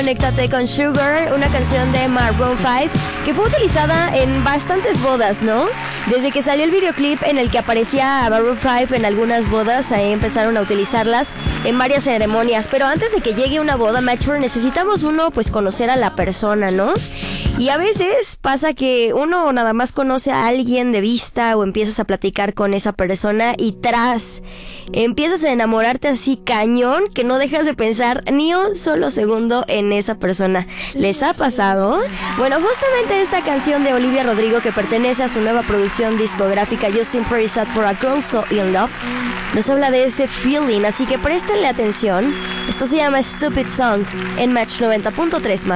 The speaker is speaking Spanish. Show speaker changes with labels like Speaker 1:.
Speaker 1: Conéctate con Sugar, una canción de Maroon 5 que fue utilizada en bastantes bodas, ¿no? Desde que salió el videoclip en el que aparecía Maroon 5 en algunas bodas, ahí empezaron a utilizarlas en varias ceremonias. Pero antes de que llegue una boda, Mature, necesitamos pues conocer a la persona, ¿no? Y a veces pasa que uno nada más conoce a alguien de vista o empiezas a platicar con esa persona y empiezas a enamorarte así cañón que no dejas de pensar ni un solo segundo en esa persona. ¿Les ha pasado? Bueno, justamente esta canción de Olivia Rodrigo, que pertenece a su nueva producción discográfica Just Pretty Sad for a Girl So In Love, nos habla de ese feeling, así que préstenle atención. Esto se llama Stupid Song en Match 90.3.